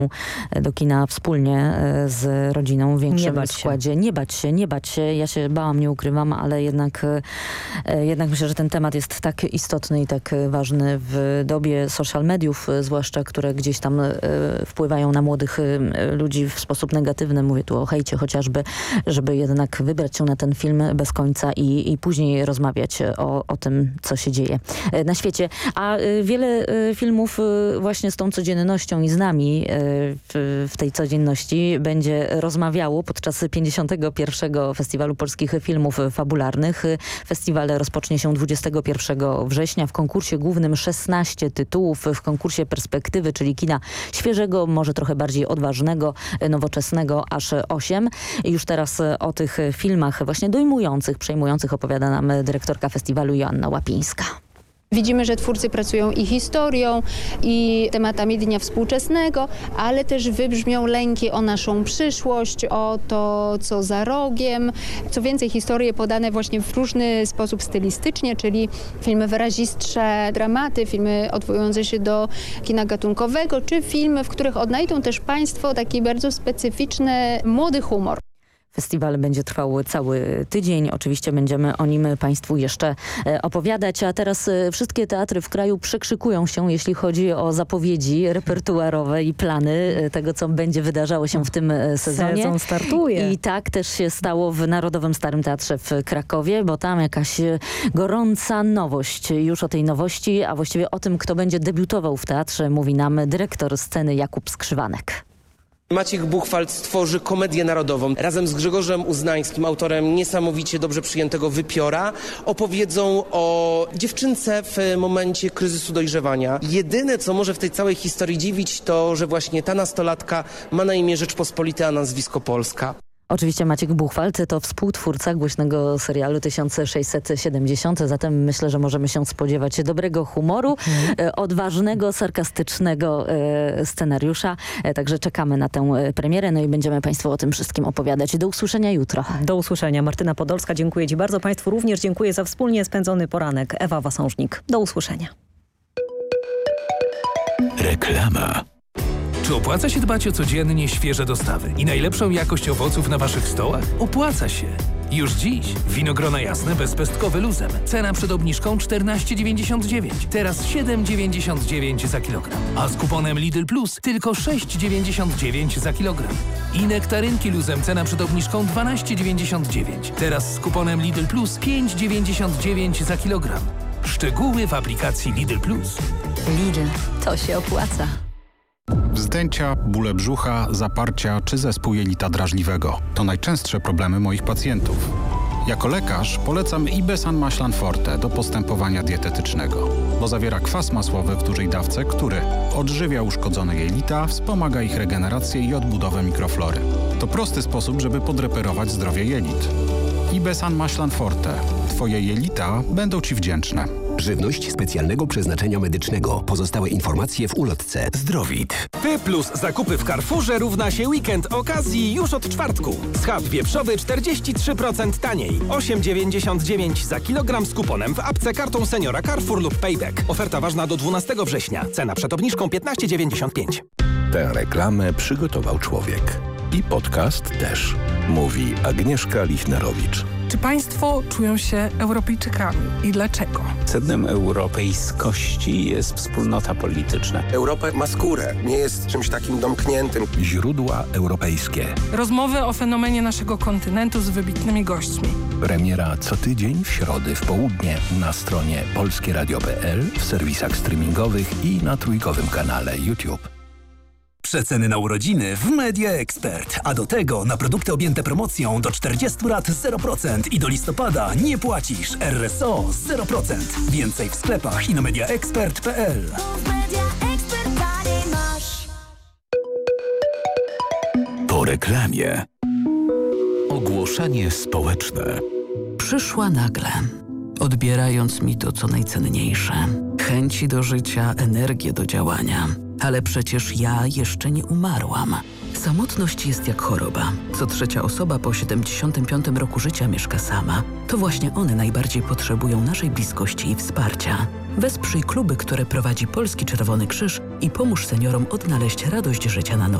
do kina wspólnie z rodziną w większym składzie. Nie bać się. Ja się bałam, nie ukrywam, ale jednak myślę, że ten temat jest tak istotny i tak ważny w dobie social mediów, zwłaszcza, które gdzieś tam wpływają na młodych ludzi w sposób negatywny. Mówię tu o hejcie chociażby, żeby jednak wybrać się na ten film bez końca i później rozmawiać o tym, co się dzieje na świecie. A wiele filmów właśnie z tą codziennością i z nami w tej codzienności będzie rozmawiało podczas 51. Festiwalu Polskich Filmów Fabularnych. Festiwal rozpocznie się 21 września. W konkursie głównym 16 tytułów. W konkursie Perspektywy, czyli kina świeżego, może trochę bardziej odważnego, nowoczesnego, aż 8. I już teraz o tych filmach właśnie dojmujących, przejmujących opowiada nam dyrektorka festiwalu Joanna Łapińska. Widzimy, że twórcy pracują i historią, i tematami dnia współczesnego, ale też wybrzmią lęki o naszą przyszłość, o to, co za rogiem. Co więcej, historie podane właśnie w różny sposób stylistycznie, czyli filmy wyrazistsze, dramaty, filmy odwołujące się do kina gatunkowego, czy filmy, w których odnajdą też Państwo taki bardzo specyficzny, młody humor. Festiwal będzie trwał cały tydzień. Oczywiście będziemy o nim Państwu jeszcze opowiadać. A teraz wszystkie teatry w kraju przekrzykują się, jeśli chodzi o zapowiedzi repertuarowe i plany tego, co będzie wydarzało się w tym sezonie. Sezon startuje. I tak też się stało w Narodowym Starym Teatrze w Krakowie, bo tam jakaś gorąca nowość. Już o tej nowości, a właściwie o tym, kto będzie debiutował w teatrze, mówi nam dyrektor sceny Jakub Skrzywanek. Maciek Buchwald stworzy komedię narodową. Razem z Grzegorzem Uznańskim, autorem niesamowicie dobrze przyjętego Wypiora, opowiedzą o dziewczynce w momencie kryzysu dojrzewania. Jedyne, co może w tej całej historii dziwić, to, że właśnie ta nastolatka ma na imię Rzeczpospolita, a nazwisko Polska. Oczywiście Maciek Buchwald to współtwórca głośnego serialu 1670, zatem myślę, że możemy się spodziewać dobrego humoru, odważnego, sarkastycznego scenariusza. Także czekamy na tę premierę, no i będziemy Państwu o tym wszystkim opowiadać. Do usłyszenia jutro. Do usłyszenia. Martyna Podolska, dziękuję Ci bardzo. Państwu również dziękuję za wspólnie spędzony poranek. Ewa Wasążnik. Do usłyszenia. Reklama. Czy opłaca się dbać o codziennie świeże dostawy i najlepszą jakość owoców na Waszych stołach? Opłaca się! Już dziś winogrona jasne bezpestkowe luzem. Cena przed obniżką 14,99. Teraz 7,99 za kilogram. A z kuponem Lidl Plus tylko 6,99 za kilogram. I nektarynki luzem cena przed obniżką 12,99. Teraz z kuponem Lidl Plus 5,99 za kilogram. Szczegóły w aplikacji Lidl Plus. Lidl, to się opłaca. Wzdęcia, bóle brzucha, zaparcia czy zespół jelita drażliwego to najczęstsze problemy moich pacjentów. Jako lekarz polecam Ibesan Maślan Forte do postępowania dietetycznego, bo zawiera kwas masłowy w dużej dawce, który odżywia uszkodzone jelita, wspomaga ich regenerację i odbudowę mikroflory. To prosty sposób, żeby podreperować zdrowie jelit. Ibesan Maślan Forte. Twoje jelita będą Ci wdzięczne. Żywność specjalnego przeznaczenia medycznego. Pozostałe informacje w ulotce. Zdrowit. P plus zakupy w Carrefourze równa się weekend okazji już od czwartku. Schab wieprzowy 43% taniej. 8,99 za kilogram z kuponem w apce kartą seniora Carrefour lub Payback. Oferta ważna do 12 września. Cena przed obniżką 15,95. Tę reklamę przygotował człowiek. I podcast też. Mówi Agnieszka Lichnerowicz. Czy państwo czują się Europejczykami i dlaczego? Sednem europejskości jest wspólnota polityczna. Europa ma skórę, nie jest czymś takim domkniętym. Źródła europejskie. Rozmowy o fenomenie naszego kontynentu z wybitnymi gośćmi. Premiera co tydzień w środę w południe na stronie polskieradio.pl, w serwisach streamingowych i na trójkowym kanale YouTube. Przeceny na urodziny w Media Expert. A do tego na produkty objęte promocją do 40 lat 0% i do listopada nie płacisz. RSO 0%. Więcej w sklepach i na mediaexpert.pl. Po reklamie. Ogłoszenie społeczne. Przyszła nagle, odbierając mi to, co najcenniejsze. Chęci do życia, energię do działania. Ale przecież ja jeszcze nie umarłam. Samotność jest jak choroba. Co trzecia osoba po 75 roku życia mieszka sama. To właśnie one najbardziej potrzebują naszej bliskości i wsparcia. Wesprzyj kluby, które prowadzi Polski Czerwony Krzyż i pomóż seniorom odnaleźć radość życia na nowo.